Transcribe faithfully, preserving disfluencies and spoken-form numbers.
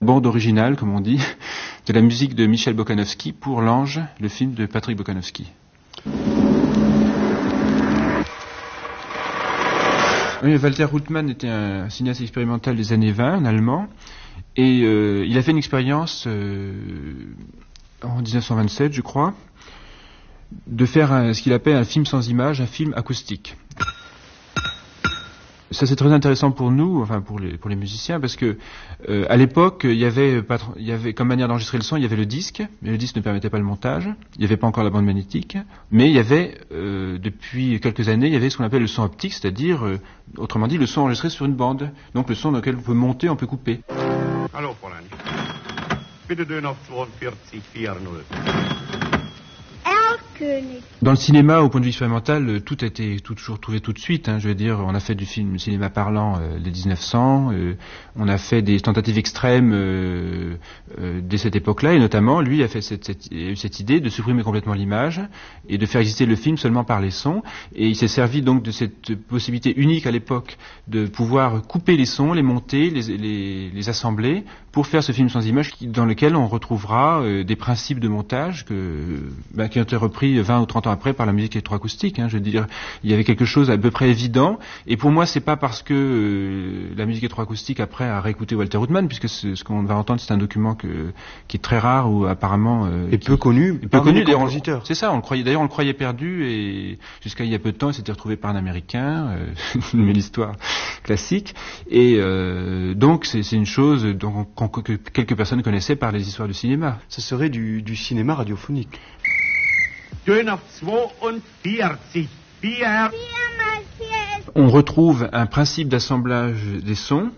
Bande originale, comme on dit, de la musique de Michel Bokanovsky pour L'Ange, le film de Patrick Bokanovsky. Oui, Walter Ruttmann était un cinéaste expérimental des années vingt, un Allemand, et euh, il a fait une expérience euh, en dix-neuf cent vingt-sept, je crois, de faire un, ce qu'il appelle un film sans image, un film acoustique. Ça c'est très intéressant pour nous, enfin pour les pour les musiciens, parce que euh, à l'époque il y avait pas, il y avait comme manière d'enregistrer le son, il y avait le disque, mais le disque ne permettait pas le montage. Il n'y avait pas encore la bande magnétique, mais il y avait euh, depuis quelques années, il y avait ce qu'on appelle le son optique, c'est-à-dire euh, autrement dit le son enregistré sur une bande. Donc le son dans lequel on peut monter, on peut couper. Hallo Fräulein. Bitte deux neuf quarante-quatre quarante. Dans le cinéma, au point de vue expérimental, tout a été tout, toujours trouvé tout de suite. Hein, je veux dire, on a fait du film cinéma parlant euh, dès dix-neuf cents, euh, on a fait des tentatives extrêmes euh, euh, dès cette époque-là, et notamment, lui a fait cette, cette, a eu cette idée de supprimer complètement l'image et de faire exister le film seulement par les sons. Et il s'est servi donc de cette possibilité unique à l'époque de pouvoir couper les sons, les monter, les, les, les assembler pour faire ce film sans image dans lequel on retrouvera euh, des principes de montage que, bah, qui ont été repris vingt ou trente ans après par la musique électroacoustique. Hein, je veux dire, il y avait quelque chose à peu près évident. Et pour moi, c'est pas parce que euh, la musique électroacoustique après a réécouté Walter Ruttmann, puisque ce, ce qu'on va entendre, c'est un document que, qui est très rare ou apparemment euh, et qui, peu connu, et peu connu des compositeurs. C'est ça. On le croyait. D'ailleurs, on le croyait perdu et jusqu'à il y a peu de temps, il s'était retrouvé par un Américain. Euh, mais l'histoire classique. Et euh, donc, c'est, c'est une chose dont, qu'on, que quelques personnes connaissaient par les histoires du cinéma. Ça serait du, du cinéma radiophonique. On retrouve un principe d'assemblage des sons